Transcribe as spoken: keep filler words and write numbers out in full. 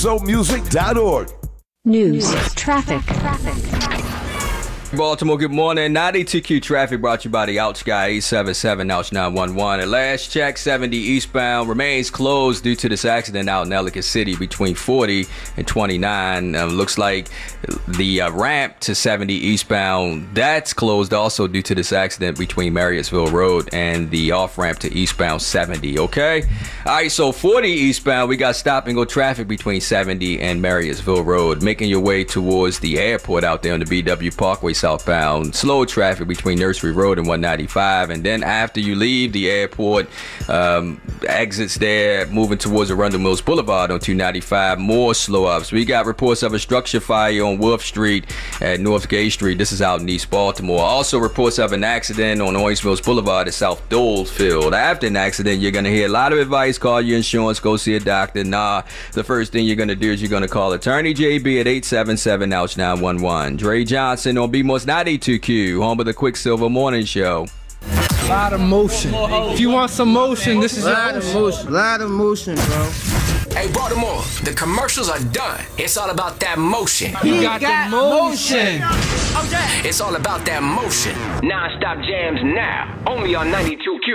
soul music dot org. News, traffic, traffic. Baltimore, good morning. ninety-two Q traffic brought to you by the Out Sky eight seven seven, Ouch nine one one. At last check, seventy eastbound remains closed due to this accident out in Ellicott City between forty and twenty-nine. Um, looks like the uh, ramp to seventy eastbound, that's closed also due to this accident between Marriottsville Road and the off-ramp to eastbound seventy, okay? All right, so forty eastbound, we got stop and go traffic between seventy and Marriottsville Road. Making your way towards the airport out there on the B W Parkway southbound, slow traffic between Nursery Road and one ninety-five, and then after you leave the airport, um, exits there moving towards Arundel Mills Boulevard on two ninety-five, more slow ups. We got reports of a structure fire on Wolf Street at North Gay Street. This is out in East Baltimore. Also reports of an accident on Orange Mills Boulevard at South Dolefield. After an accident, you're going to hear a lot of advice: call your insurance, go see a doctor. Nah, the first thing you're going to do is you're going to call Attorney J B at eight seven seven, Ouch nine one one. Dre Johnson on B ninety-two Q, home of the Quicksilver Morning Show. A lot of motion. If you want some motion, this is a lot your of motion. A lot of motion, bro. Hey, Baltimore, the commercials are done. It's all about that motion. You got, got the motion. motion. Oh, yeah. It's all about that motion. Non-stop jams now, only on ninety-two Q.